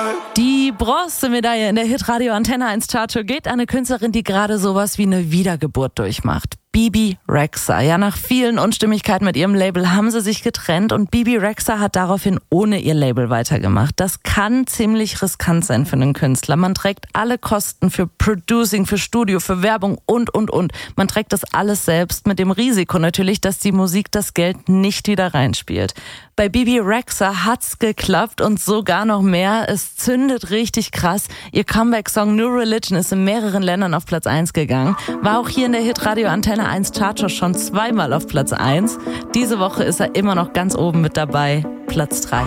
Die Bronzemedaille in der Hitradio Antenne 1 Chartshow geht an eine Künstlerin, die gerade sowas wie eine Wiedergeburt durchmacht. Bebe Rexha. Ja, nach vielen Unstimmigkeiten mit ihrem Label haben sie sich getrennt und Bebe Rexha hat daraufhin ohne ihr Label weitergemacht. Das kann ziemlich riskant sein für einen Künstler. Man trägt alle Kosten für Producing, für Studio, für Werbung und. Man trägt das alles selbst mit dem Risiko natürlich, dass die Musik das Geld nicht wieder reinspielt. Bei Bebe Rexha hat's geklappt und sogar noch mehr. Es zündet richtig krass. Ihr Comeback-Song New Religion ist in mehreren Ländern auf Platz 1 gegangen. War auch hier in der Hitradio Antenne 1 Chartshow schon zweimal auf Platz 1. Diese Woche ist er immer noch ganz oben mit dabei. Platz 3.